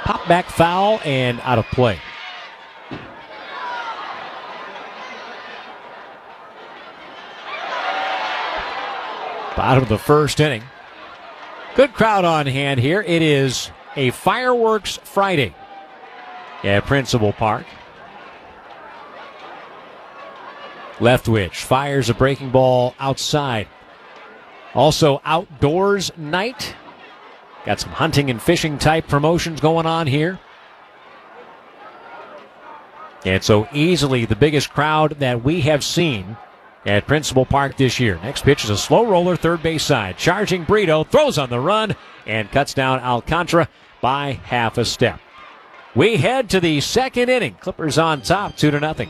Pop back foul and out of play. Bottom of the first inning. Good crowd on hand here. It is a fireworks Friday at Principal Park. Leftwich fires a breaking ball outside. Also outdoors night. Got some hunting and fishing type promotions going on here. And so easily the biggest crowd that we have seen at Principal Park this year. Next pitch is a slow roller, third base side. Charging Brito, throws on the run, and cuts down Alcantara by half a step. We head to the second inning. Clippers on top, 2-0.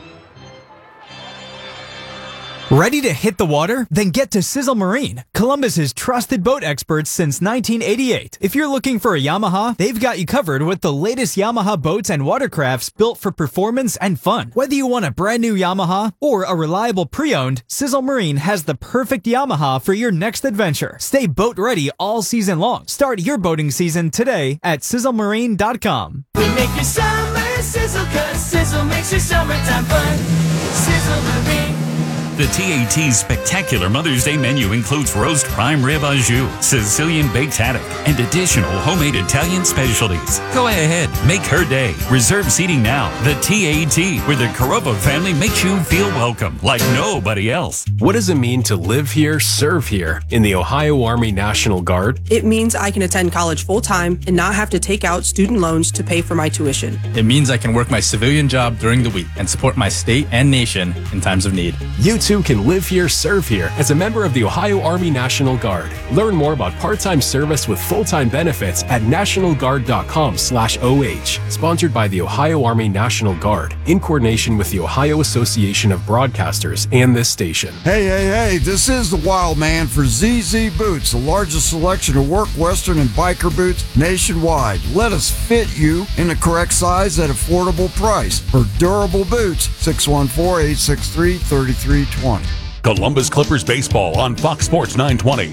Ready to hit the water? Then get to Sizzle Marine, Columbus's trusted boat experts since 1988. If you're looking for a Yamaha, they've got you covered with the latest Yamaha boats and watercrafts built for performance and fun. Whether you want a brand new Yamaha or a reliable pre-owned, Sizzle Marine has the perfect Yamaha for your next adventure. Stay boat ready all season long. Start your boating season today at sizzlemarine.com. We make your summer sizzle, 'cause Sizzle makes your summertime fun. Sizzle Marine. The TAT's spectacular Mother's Day menu includes roast prime rib au jus, Sicilian baked haddock, and additional homemade Italian specialties. Go ahead, make her day. Reserve seating now. The TAT, where the Korova family makes you feel welcome like nobody else. What does it mean to live here, serve here in the Ohio Army National Guard? It means I can attend college full-time and not have to take out student loans to pay for my tuition. It means I can work my civilian job during the week and support my state and nation in times of need. You too can live here, serve here as a member of the Ohio Army National Guard. Learn more about part-time service with full-time benefits at nationalguard.com/OH. Sponsored by the Ohio Army National Guard in coordination with the Ohio Association of Broadcasters and this station. Hey, this is the Wild Man for ZZ Boots, the largest selection of work, western, and biker boots nationwide. Let us fit you in the correct size at affordable price. For durable boots, 614-863-3320. Columbus Clippers baseball on Fox Sports 920.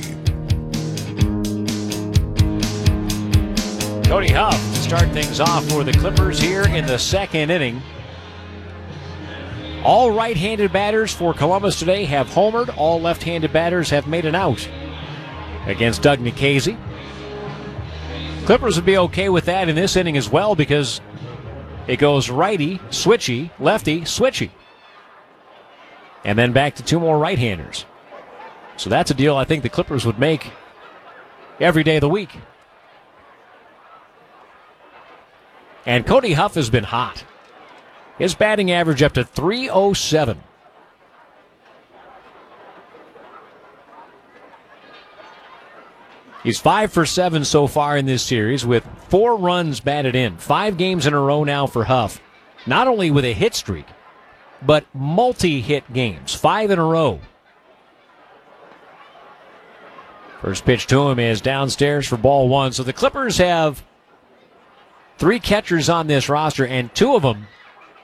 Cody Huff to start things off for the Clippers here in the second inning. All right-handed batters for Columbus today have homered. All left-handed batters have made an out against Doug Nikhazy. Clippers would be okay with that in this inning as well because it goes righty, switchy, lefty, switchy. And then back to two more right-handers. So that's a deal I think the Clippers would make every day of the week. And Cody Huff has been hot. His batting average up to .307. He's 5 for 7 so far in this series with 4 runs batted in. 5 games in a row now for Huff. Not only with a hit streak, but multi-hit games, 5 in a row. First pitch to him is downstairs for ball 1. So the Clippers have 3 catchers on this roster, and 2 of them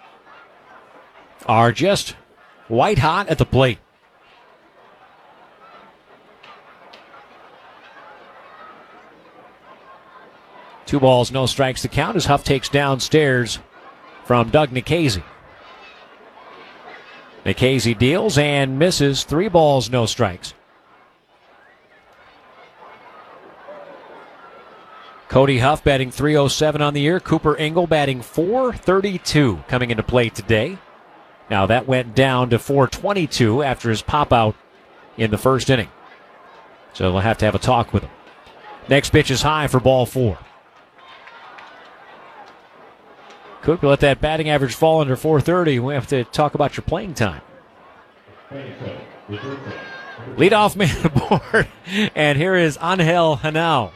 are just white hot at the plate. Two balls, no strikes to count as Huff takes downstairs from Doug Nikhazy. Nikhazy deals and misses. 3 balls, no strikes. Cody Huff batting .307 on the year. Cooper Engel batting .432 coming into play today. Now that went down to .422 after his pop-out in the first inning. So we'll have to have a talk with him. Next pitch is high for ball 4. Cooper let that batting average fall under .430. We have to talk about your playing time. Leadoff man aboard. And here is Angel Hanao.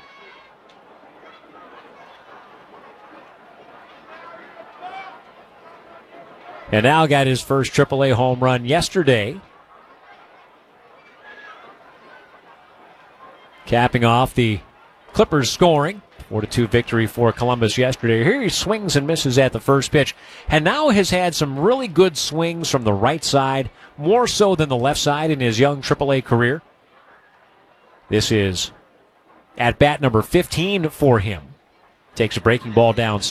And now got his first AAA home run yesterday. Capping off the Clippers scoring. 4-2 victory for Columbus yesterday. Here he swings and misses at the first pitch. And now has had some really good swings from the right side, more so than the left side in his young AAA career. This is at bat number 15 for him. Takes a breaking ball down.